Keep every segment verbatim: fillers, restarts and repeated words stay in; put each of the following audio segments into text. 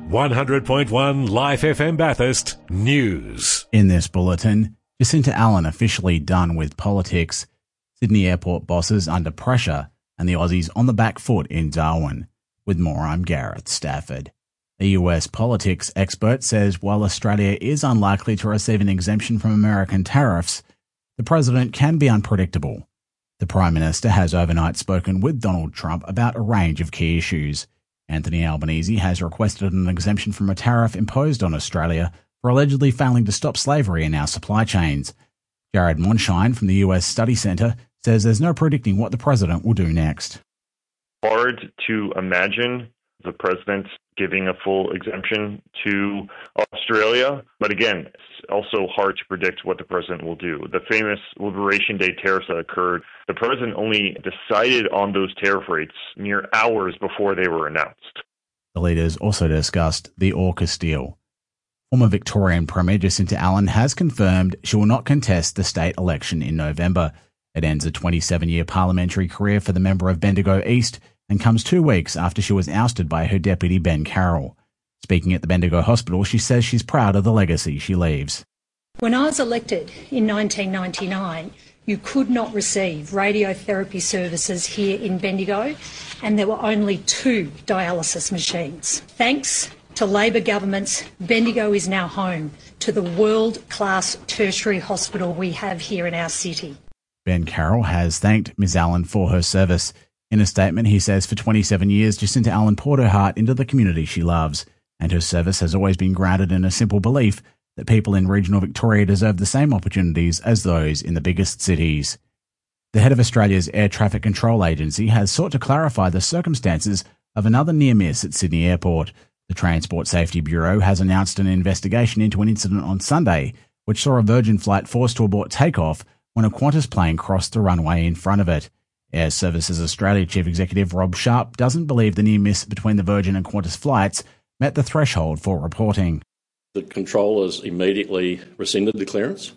one hundred point one Life F M Bathurst News. In this bulletin, Jacinta Allen officially done with politics, Sydney Airport bosses under pressure, and the Aussies on the back foot in Darwin. With more, I'm Gareth Stafford. A U S politics expert says while Australia is unlikely to receive an exemption from American tariffs, the president can be unpredictable. The Prime Minister has overnight spoken with Donald Trump about a range of key issues. Anthony Albanese has requested an exemption from a tariff imposed on Australia for allegedly failing to stop slavery in our supply chains. Jared Monshine from the U S Study Centre says there's no predicting what the president will do next. Hard to imagine the president giving a full exemption to Australia. But again, it's also hard to predict what the president will do. The famous Liberation Day tariffs that occurred, the president only decided on those tariff rates mere hours before they were announced. The leaders also discussed the AUKUS deal. Former Victorian Premier Jacinta Allen has confirmed she will not contest the state election in November. It ends a twenty-seven-year parliamentary career for the member of Bendigo East and comes two weeks after she was ousted by her deputy Ben Carroll. Speaking at the Bendigo Hospital, she says she's proud of the legacy she leaves. When I was elected in nineteen ninety-nine, you could not receive radiotherapy services here in Bendigo, and there were only two dialysis machines. Thanks to Labor governments, Bendigo is now home to the world-class tertiary hospital we have here in our city. Ben Carroll has thanked Miz Allen for her service. In a statement, he says for twenty-seven years, Jacinta Allen poured her heart into the community she loves, and her service has always been grounded in a simple belief that people in regional Victoria deserve the same opportunities as those in the biggest cities. The head of Australia's Air Traffic Control Agency has sought to clarify the circumstances of another near miss at Sydney Airport. The Transport Safety Bureau has announced an investigation into an incident on Sunday, which saw a Virgin flight forced to abort takeoff when a Qantas plane crossed the runway in front of it. Air Services Australia Chief Executive Rob Sharp doesn't believe the near miss between the Virgin and Qantas flights met the threshold for reporting. The controllers immediately rescinded the clearance.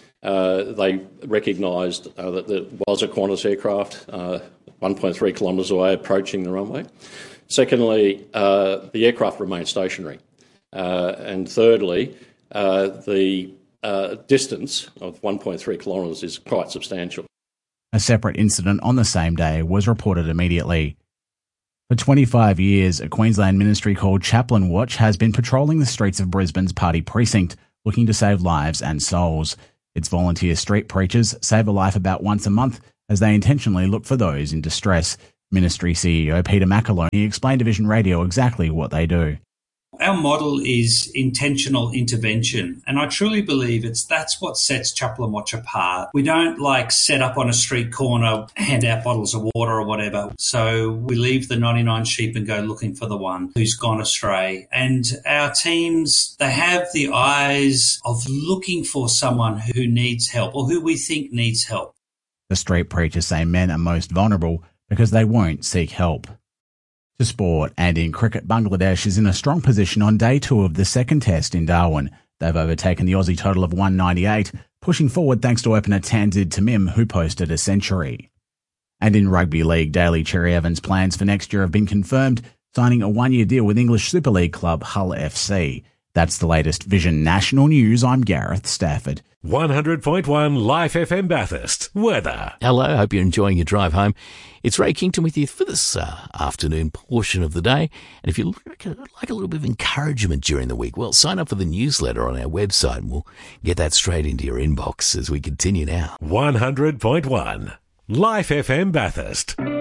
Uh, they recognised uh, that there was a Qantas aircraft uh, one point three kilometres away approaching the runway. Secondly, uh, the aircraft remained stationary. Uh, and thirdly, uh, the uh, distance of one point three kilometres is quite substantial. A separate incident on the same day was reported immediately. For twenty-five years, a Queensland ministry called Chaplain Watch has been patrolling the streets of Brisbane's party precinct, looking to save lives and souls. Its volunteer street preachers save a life about once a month as they intentionally look for those in distress. Ministry C E O Peter McAloney explained to Vision Radio exactly what they do. Our model is intentional intervention, and I truly believe it's that's what sets Chaplain Watch apart. We don't like set up on a street corner, hand out bottles of water or whatever. So we leave the ninety-nine sheep and go looking for the one who's gone astray. And our teams, they have the eyes of looking for someone who needs help or who we think needs help. The street preachers say men are most vulnerable because they won't seek help. To sport, and in cricket, Bangladesh is in a strong position on day two of the second test in Darwin. They've overtaken the Aussie total of one ninety-eight, pushing forward thanks to opener Tanzid Tamim, who posted a century. And in rugby league, Daly Cherry Evans' plans for next year have been confirmed, signing a one-year deal with English Super League club Hull F C. That's the latest Vision National News. I'm Gareth Stafford. one hundred point one Life F M Bathurst. Weather. Hello, hope you're enjoying your drive home. It's Ray Kington with you for this uh, afternoon portion of the day. And if you like a, like a little bit of encouragement during the week, well, sign up for the newsletter on our website and we'll get that straight into your inbox as we continue now. one hundred point one Life F M Bathurst.